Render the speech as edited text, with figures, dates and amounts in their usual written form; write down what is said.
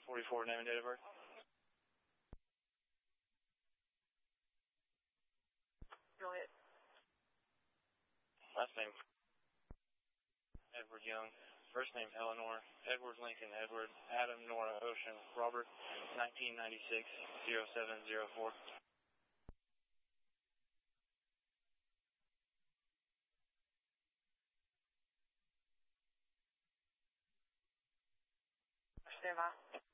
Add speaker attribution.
Speaker 1: 44, name and date of birth.
Speaker 2: Go ahead.
Speaker 1: Last name, Edward Young. First name, Eleanor. Edward Lincoln, Edward. Adam, Nora, Ocean. Robert, 1996, 0704.
Speaker 2: Stand by.